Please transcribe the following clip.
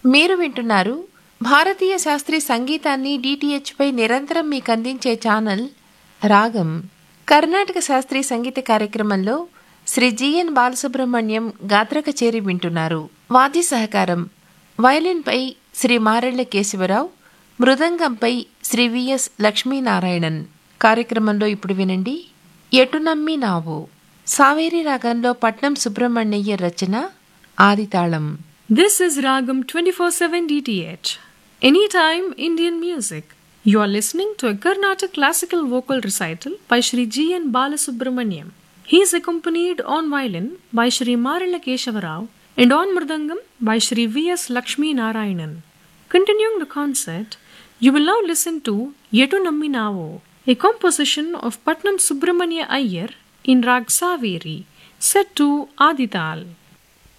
మీరు వింటున్నారు భారతీయ శాస్త్రీయ సంగీతాన్ని డిటిహెచ్ పై నిరంతరం మీకు అందించే ఛానల్ రాగం. కర్ణాటక శాస్త్రీయ సంగీత కార్యక్రమంలో శ్రీ జిఎన్ బాలసుబ్రహ్మణ్యం గాత్ర కచేరీ వింటున్నారు. వాద్య సహకారం వయలిన్పై శ్రీ మారెళ్ల కేశవరావు, మృదంగంపై శ్రీ విఎస్ లక్ష్మీనారాయణన్. కార్యక్రమంలో ఇప్పుడు వినండి ఎటు నమ్మి నావో. సావేరి రాగంలో పట్నం సుబ్రహ్మణ్యయ్య రచన, ఆదితాళం. This is Ragam 24/7 DTH. Anytime Indian music. You are listening to a Carnatic classical vocal recital by Shri G. N. Balasubramaniam. He is accompanied on violin by Shri Marilla Keshavarao and on mridangam by Shri V. S. Lakshmi Narayanan. Continuing the concert, you will now listen to Yetu Nammi Navo, a composition of Patnam Subramanya Iyer in Rag Saveri, set to Adital.